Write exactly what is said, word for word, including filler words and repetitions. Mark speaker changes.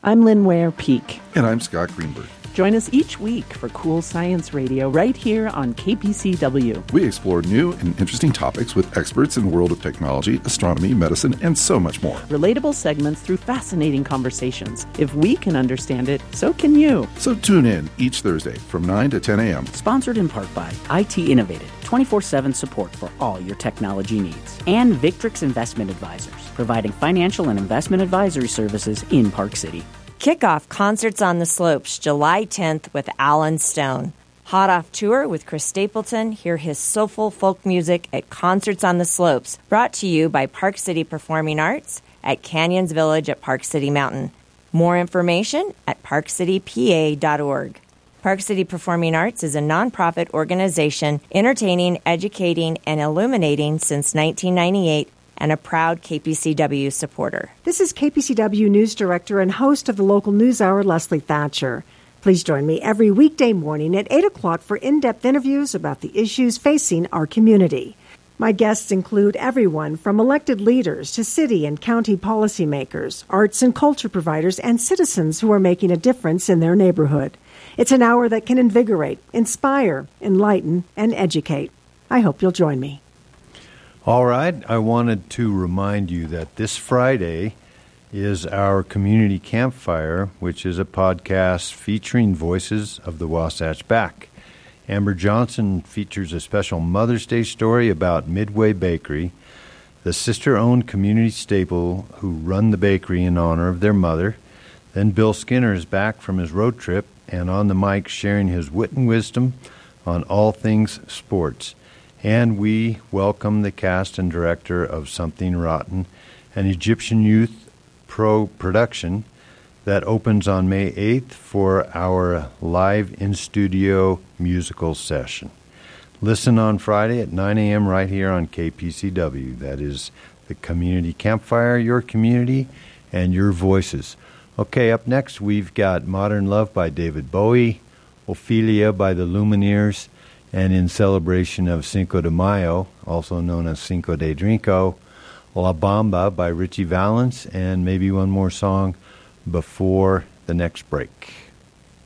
Speaker 1: I'm Lynn Ware Peak.
Speaker 2: And I'm Scott Greenberg.
Speaker 1: Join us each week for Cool Science Radio right here on K P C W.
Speaker 2: We explore new and interesting topics with experts in the world of technology, astronomy, medicine, and so much more.
Speaker 1: Relatable segments through fascinating conversations. If we can understand it, so can you.
Speaker 2: So tune in each Thursday from nine to ten a.m.
Speaker 3: Sponsored in part by I T Innovated, twenty-four seven support for all your technology needs. And Victrix Investment Advisors, providing financial and investment advisory services in Park City.
Speaker 4: Kick off Concerts on the Slopes July tenth with Alan Stone. Hot off tour with Chris Stapleton, hear his soulful folk music at Concerts on the Slopes, brought to you by Park City Performing Arts at Canyons Village at Park City Mountain. More information at park city p a dot org. Park City Performing Arts is a nonprofit organization entertaining, educating, and illuminating since nineteen ninety-eight, and a proud K P C W supporter.
Speaker 5: This is K P C W News Director and host of the local news hour, Leslie Thatcher. Please join me every weekday morning at eight o'clock for in-depth interviews about the issues facing our community. My guests include everyone from elected leaders to city and county policymakers, arts and culture providers, and citizens who are making a difference in their neighborhood. It's an hour that can invigorate, inspire, enlighten, and educate. I hope you'll join me.
Speaker 6: All right, I wanted to remind you that this Friday is our Community Campfire, which is a podcast featuring voices of the Wasatch Back. Amber Johnson features a special Mother's Day story about Midway Bakery, the sister-owned community staple who run the bakery in honor of their mother. Then Bill Skinner is back from his road trip and on the mic sharing his wit and wisdom on all things sports. And we welcome the cast and director of Something Rotten, an Egyptian youth pro production that opens on May eighth for our live in-studio musical session. Listen on Friday at nine a.m. right here on K P C W. That is the Community Campfire, your community, and your voices. Okay, up next we've got Modern Love by David Bowie, Ophelia by the Lumineers, and in celebration of Cinco de Mayo, also known as Cinco de Drinko, La Bamba by Richie Valens, and maybe one more song before the next break.